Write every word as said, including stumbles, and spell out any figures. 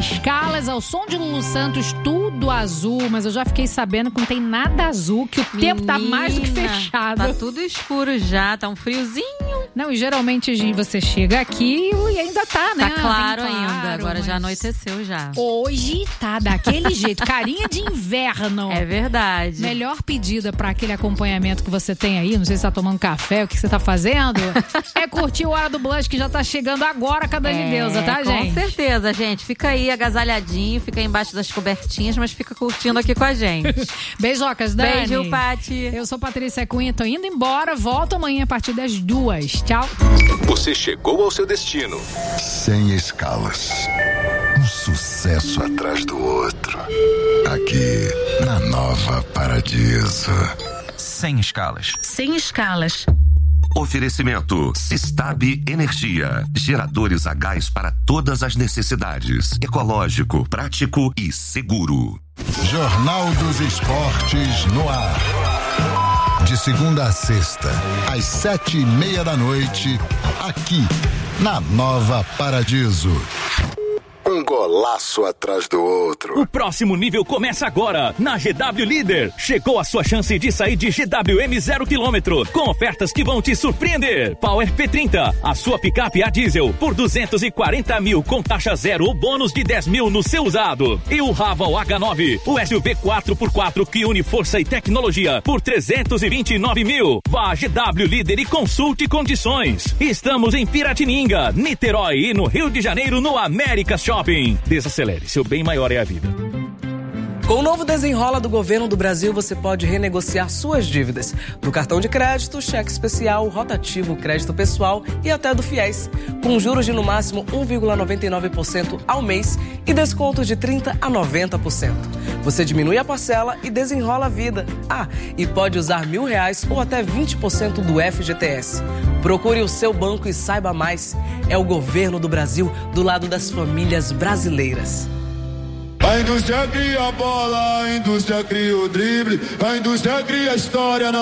escalas, ao som de Lulu Santos, tudo azul, mas eu já fiquei sabendo que não tem nada azul, que o Menina, tempo tá mais do que fechado. Tá tudo escuro já, tá um friozinho. Não, e geralmente, Gi, você chega aqui e ainda tá, né? Tá claro, Bem claro ainda, agora mas... já anoiteceu já. Hoje tá daquele jeito, carinha de inverno. É verdade. Melhor pedida pra aquele acompanhamento que você tem aí, não sei se você tá tomando café, o que você tá fazendo, é curtir o Hora do Blush, que já tá chegando agora com a Dani é, Deusa, tá, com gente? Com certeza, gente. Fica aí agasalhadinho, fica aí embaixo das cobertinhas, mas fica curtindo aqui com a gente. Beijocas, Dani. Beijo, Pati. Eu sou Patrícia Cunha, tô indo embora, volto amanhã a partir das duas. Tchau. Você chegou ao seu destino. Sem escalas. Um sucesso atrás do outro. Aqui, na Nova Paradiso. Sem escalas. Sem escalas. Oferecimento Sistab Energia. Geradores a gás para todas as necessidades. Ecológico, prático e seguro. Jornal dos Esportes no ar. De segunda a sexta, às sete e meia da noite, aqui, na Nova Paradiso. Um golaço atrás do outro. O próximo nível começa agora, na G W Líder. Chegou a sua chance de sair de G W M zero quilômetro, com ofertas que vão te surpreender. Power P trinta, a sua picape a diesel, por duzentos e quarenta mil, com taxa zero ou bônus de dez mil no seu usado. E o Raval H nove, o S U V quatro por quatro que une força e tecnologia, por trezentos e vinte e nove mil. Vá a G W Líder e consulte condições. Estamos em Piratininga, Niterói e no Rio de Janeiro, no América Shopping. Desacelere, seu bem maior é a vida. Com o novo Desenrola do Governo do Brasil, você pode renegociar suas dívidas do cartão de crédito, cheque especial, rotativo, crédito pessoal e até do FIES, com juros de no máximo um vírgula noventa e nove por cento ao mês e descontos de trinta por cento a noventa por cento. Você diminui a parcela e desenrola a vida. Ah, e pode usar mil reais ou até vinte por cento do F G T S. Procure o seu banco e saiba mais. É o Governo do Brasil do lado das famílias brasileiras. A indústria cria a bola, a indústria cria o drible, a indústria cria a história.